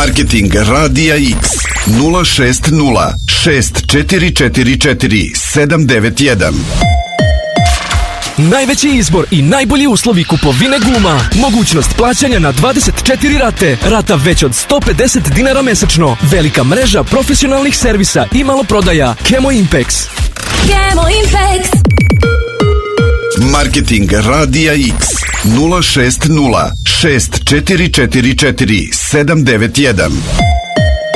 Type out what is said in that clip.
Marketing Radija X 060 6444 791. Najveći izbor i najbolji uslovi kupovine guma. Mogućnost plaćanja na 24 rate. Rata već od 150 dinara mesečno. Velika mreža profesionalnih servisa i maloprodaja. Kemo Impex. Kemo Impex. Marketing Radija X 060 6444 791.